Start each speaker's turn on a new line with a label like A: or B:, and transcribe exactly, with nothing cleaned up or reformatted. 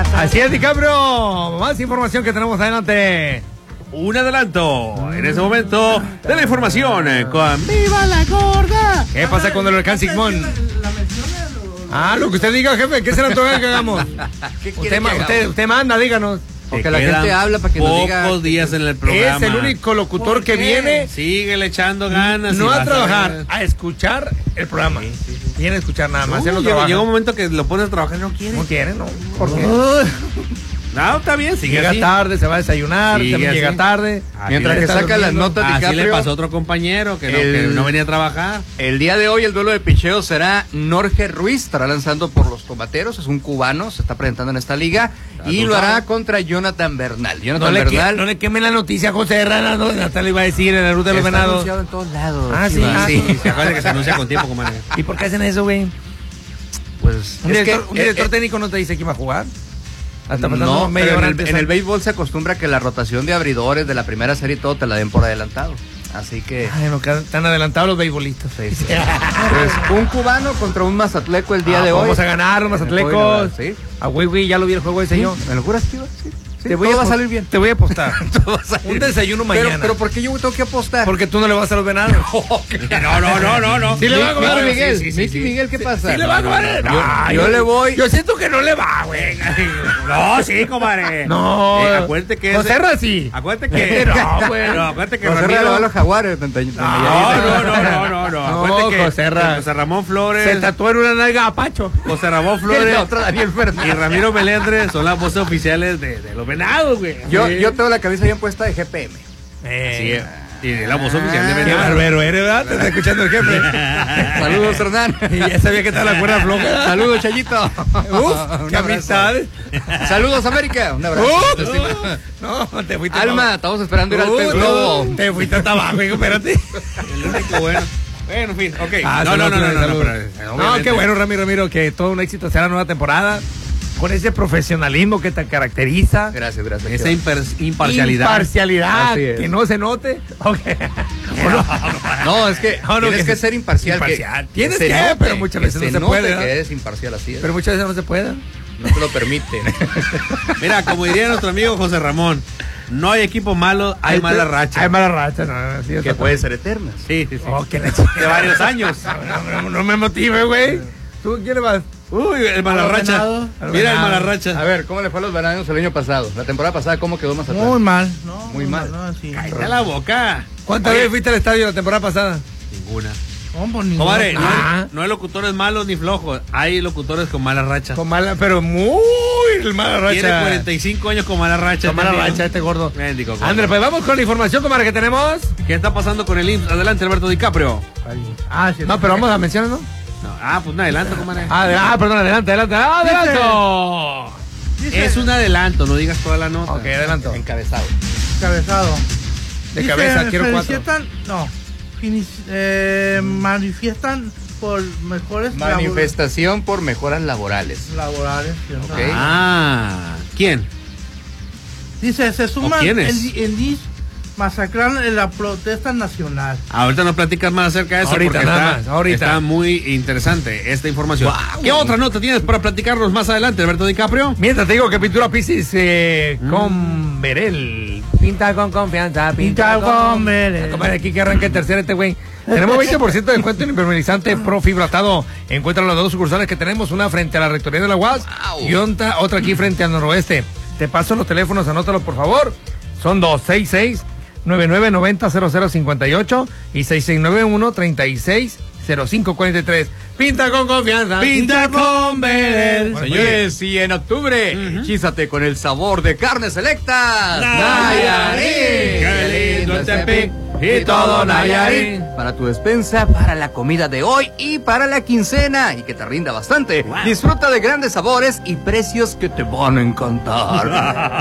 A: Así es, DiCaprio. Más información que tenemos adelante.
B: Un adelanto en ese momento de la información con ¡Viva la Gorda!
A: ¿Qué pasa con el huracán Sigmund? Ah, lo que usted diga, jefe. ¿Qué se le antoja que hagamos? Usted, ma usted, usted manda, díganos.
C: Porque la gente habla para que nos diga.
B: Pocos días en el programa.
A: Es el único locutor que viene.
B: Síguele echando ganas.
A: No a trabajar, a, a escuchar el programa. Sí, sí, sí. Viene a escuchar nada más.
B: No, llega, llega un momento que lo pones a trabajar y no quiere.
A: No quiere, no. ¿Por qué?
B: No, está bien. Sigue
A: llega
B: así.
A: tarde, se va a desayunar,
B: Sigue
A: también
B: así.
A: llega tarde.
C: Así mientras que saca las notas de
B: Así le pasó a otro compañero que no,
C: el,
B: que no venía a trabajar.
C: El día de hoy el duelo de picheo será Norge Ruiz, estará lanzando por los Tomateros, es un cubano, se está presentando en esta liga y lo hará contra Jonathan Bernal. Jonathan
A: no,
C: Bernal.
A: Le no le quemen la noticia a José Herrera, no, Natal iba a decir en la ruta de los venados.
C: Está anunciado en todos lados.
A: Ah, sí, ah,
C: sí.
B: Se acuerda que se anuncia con tiempo, comadre.
A: ¿Y por qué hacen eso, güey?
C: Pues
A: un
C: es
A: director,
C: que,
A: un director
C: eh,
A: técnico no te dice que iba a jugar. Hasta
C: no,
A: medio
C: pero en,
A: el,
C: el, en el béisbol se acostumbra que la rotación de abridores de la primera serie y todo te la den por adelantado. Así que...
A: Ay, no, están adelantados los beisbolistas.
C: Sí, sí. Pues un cubano contra un mazatleco el día
A: ah,
C: de hoy.
A: Vamos a ganar los mazatlecos.
C: ¿Sí?
A: A güey, güey, ya lo vi el juego ese,
C: ¿Sí?
A: yo.
C: ¿Me lo juras, tío? Sí. Sí,
A: te voy
C: todo
A: a
C: va a salir bien.
A: Te voy a apostar.
C: Va a salir
A: un desayuno mañana.
C: Pero, pero ¿por qué yo tengo que apostar?
A: Porque tú no le vas a los venados.
B: no, no, no, no, no.
A: Sí le va a comer
C: Miki Miguel.
A: sí, sí, sí,
C: Miki
A: sí.
C: Miguel, ¿qué pasa?
A: Sí le va a comer.
C: No,
A: no,
C: yo, yo le voy.
A: Yo siento que no le va, güey.
B: No, sí, comadre.
A: No.
B: Eh, acuérdate que
A: José Herrera sí.
B: Acuérdate que
A: no, güey.
B: No, acuérdate que
C: José Herrera le va a los Jaguares.
B: No, no, no, no, no, no. Acuérdate que
A: José Herrera.
B: José Ramón Flores.
A: Se tatuó en una nalga a Pacho.
B: José Ramón Flores.
C: Otro Daniel Fernández.
B: Y Ramiro Melendres son las voces oficiales de, de los venados, güey.
C: Yo, yo tengo la cabeza bien puesta de G P M.
A: Eh.
B: Sí, y la voz oficial de
A: Qué
B: venados.
A: barbero eres, ¿verdad? Te está escuchando el jefe.
C: Saludos, Hernán.
A: Y ya sabía que estaba la cuerda floja.
C: Saludos, Chayito.
A: Uf, qué amistad.
C: Saludos, América. Un abrazo.
A: Uh, no, te fuiste.
C: Alma, estamos esperando ir al
A: uh,
C: pez globo.
A: No, te fuiste hasta abajo, hijo, espérate.
B: El único bueno. Bueno, en fin, ok.
A: Ah,
B: no, no, no, no, no, no,
A: pero, no, qué bueno, Ramiro, Ramiro, que todo un éxito sea la nueva temporada. Con ese profesionalismo que te caracteriza.
C: Gracias, gracias.
B: Esa imper imparcialidad.
A: Imparcialidad, que no se note. Okay.
C: No, no, es que no, no, tienes que, que ser imparcial.
A: imparcial.
C: Que,
A: tienes
C: que,
A: que,
C: note,
A: pero muchas veces
C: que
A: no se, se puede.
C: Que eres imparcial, así es.
A: Pero muchas veces no se puede.
C: No te lo permiten.
B: Mira, como diría nuestro amigo José Ramón, no hay equipo malo, hay, hay mala racha.
A: Hay mala racha, no, no, sí,
C: que puede ser eterna.
B: Sí, sí, sí.
A: Oh, que
B: de varios años.
A: No, no, no me motive, güey. ¿Tú quién le vas?
B: Uy, el Malarracha. Mira el Malarracha.
C: A ver, ¿cómo le fue a los venados el año pasado? La temporada pasada, ¿cómo quedó más atrás?
D: Muy mal. No,
C: muy, muy mal.
D: mal no, sí.
B: Cállate la boca.
A: ¿Cuántas veces fuiste al estadio la temporada pasada?
B: Ninguna.
D: ¿Cómo? Ninguna.
B: Comadre, no,
A: ah.
B: hay, no hay locutores malos ni flojos. Hay locutores con mala racha.
A: Con mala, pero muy mala racha.
B: Tiene cuarenta y cinco años con mala racha.
A: Con mala racha este gordo.
B: Médico,
A: André, pues vamos con la información, comadre, que tenemos.
B: ¿Qué está pasando con el I M S S? Adelante, Alberto DiCaprio.
A: Ah, sí. No, pero vamos a mencionar, ¿no?
B: No, ah, pues un adelanto, comadre.
A: Ah, de, ah, perdón, adelante, adelante. ¡Ah, adelanto!
B: Dice, es un adelanto, no digas toda la nota.
A: Ok, adelanto.
C: Encabezado.
D: Encabezado.
A: De
D: Dice,
A: cabeza, quiero
D: felicitan, cuatro. No. Eh, manifiestan por mejores
C: manifestación labor... por mejoras laborales.
D: Laborales, ¿cierto?
B: Okay. Ah, ¿quién?
D: Dice, se suman
B: en
D: el I M S S masacraron en la protesta nacional.
B: Ahorita no platicas más acerca de eso
A: ahorita,
B: porque
A: nada
B: está,
A: más, ahorita.
B: está muy interesante esta información.
A: Wow.
B: ¿Qué otra nota tienes para platicarnos más adelante, Alberto DiCaprio?
A: Mientras te digo que pintura Piscis eh, mm. con Berel. Pinta con confianza, pinta, pinta con, con Berel. Comadre, aquí que arranca el tercer este güey. Tenemos veinte por ciento de descuento en impermeabilizante Pro Fibratado. Encuentran las dos sucursales que tenemos, una frente a la Rectoría de la U A S wow. y otra, otra aquí frente al noroeste. Te paso los teléfonos, anótalo por favor. Son dos seis seis nueve nueve nueve cero cero cero cinco ocho y seis seis nueve uno tres seis cero cinco cuatro tres. Pinta con confianza.
B: Pinta con Berel.
C: Señores, y en octubre, uh-huh. hechízate con el sabor de Carnes Selectas.
B: Nayarit. Qué lindo el Tepic y todo Nayarit.
C: Para tu despensa, para la comida de hoy y para la quincena. Y que te rinda bastante. Wow. Disfruta de grandes sabores y precios que te van a encantar.